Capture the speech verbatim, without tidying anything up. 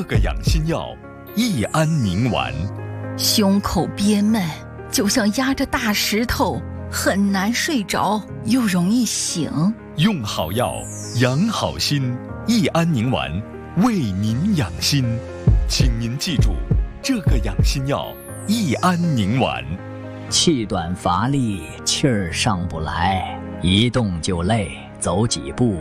这个养心药益安宁丸。 胸口憋闷，就像压着大石头，很难睡着，又容易醒。 用好药，养好心，益安宁丸为您养心。请您记住，这个养心药益安宁丸。 气短乏力，气儿上不来，一动就累，走几步